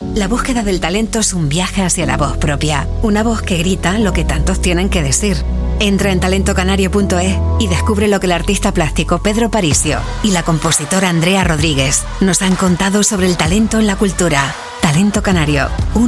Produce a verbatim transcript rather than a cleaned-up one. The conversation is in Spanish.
La búsqueda del talento es un viaje hacia la voz propia, una voz que grita lo que tantos tienen que decir. Entra en talento canario punto es y descubre lo que el artista plástico Pedro Parisio y la compositora Andrea Rodríguez nos han contado sobre el talento en la cultura. Talento Canario, un